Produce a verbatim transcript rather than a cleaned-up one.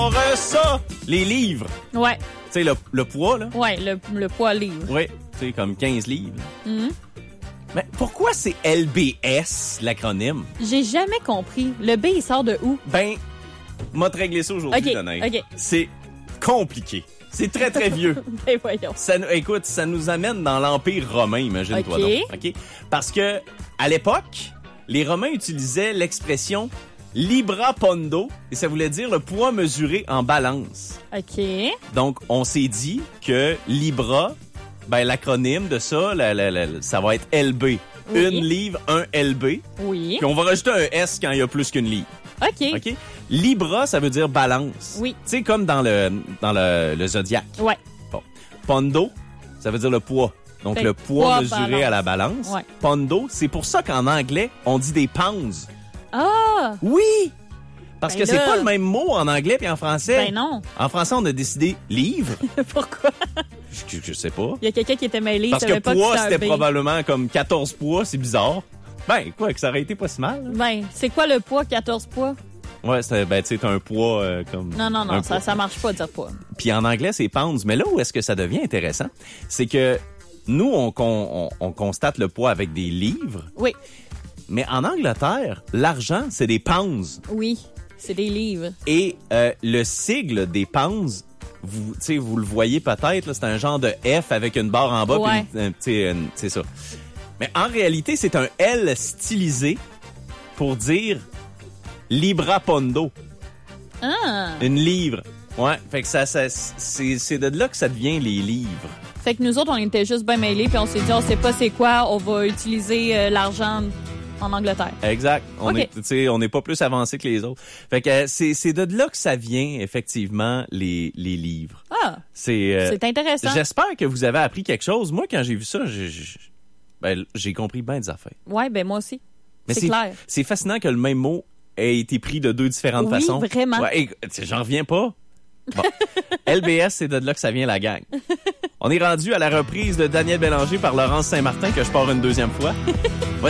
aurait ça, les livres. Ouais. Tu sais, le, le poids, là. Ouais, le, le poids livre. Oui, tu sais, comme quinze livres. Mm-hmm. Mais pourquoi c'est L B S, l'acronyme? J'ai jamais compris. Le B, il sort de où? Ben, m'a te réglé ça aujourd'hui, OK, Danae. OK. C'est compliqué. C'est très, très vieux. Ben voyons. Ça, écoute, ça nous amène dans l'Empire romain, imagine-toi OK. donc. OK? Parce que, à l'époque, les Romains utilisaient l'expression libra pondo, et ça voulait dire le poids mesuré en balance. OK. Donc, on s'est dit que libra, ben, l'acronyme de ça, la, la, la, ça va être L B. Oui. Une livre, un L B. Oui. Puis on va rajouter un S quand il y a plus qu'une livre. OK. OK? Libra, ça veut dire balance. Oui. Tu sais, comme dans le, dans le, le zodiaque. Ouais. Bon. Pondo, ça veut dire le poids. Donc, Fait le poids poids, mesuré balance. à la balance. Ouais. Pondo, c'est pour ça qu'en anglais, on dit des pounds. Ah! Oui! Parce Ben que c'est là. pas le même mot en anglais puis en français. Ben non. En français, on a décidé livre. Pourquoi? Je, je sais pas. Il y a quelqu'un qui était mêlé, il Parce que savait pas poids, que c'était c'était un B. probablement comme quatorze poids. C'est bizarre. Ben, quoi, que ça aurait été pas si mal. Là. Ben, c'est quoi le poids, quatorze poids? Ouais, c'est, ben, tu sais, t'as un poids euh, comme... Non, non, non, un ça, poids. ça marche pas de dire poids. Puis en anglais, c'est pounds. Mais là où est-ce que ça devient intéressant, c'est que nous, on, on, on constate le poids avec des livres. Oui. Mais en Angleterre, l'argent, c'est des pounds. Oui. C'est des livres. Et euh, le sigle des pounds, vous, tu sais, vous le voyez peut-être, là, c'est un genre de F avec une barre en bas. Ouais. Puis une- une- tu sais, une- c'est ça. Mais en réalité, c'est un L stylisé pour dire libra pondo. Ah! Une livre. Ouais. Fait que ça, ça c'est, c'est de là que ça devient les livres. Fait que nous autres, on était juste bien mêlés, puis on s'est dit, on sait pas c'est quoi, on va utiliser euh, l'argent en Angleterre. Exact. On OK. est, tu sais, on n'est pas plus avancé que les autres. Fait que euh, c'est, c'est de là que ça vient, effectivement, les, les livres. Ah! C'est, euh, C'est intéressant. J'espère que vous avez appris quelque chose. Moi, quand j'ai vu ça, j'ai, j'ai, ben, j'ai compris bien des affaires. Ouais, ben moi aussi. Mais c'est clair. C'est fascinant que le même mot ait été pris de deux différentes Oui, façons. vraiment. Ouais, et, tu sais, j'en reviens pas. Bon. L B S, c'est de là que ça vient, la gang. On est rendu à la reprise de Daniel Bélanger par Laurence Saint-Martin, que je pars une deuxième fois. Voici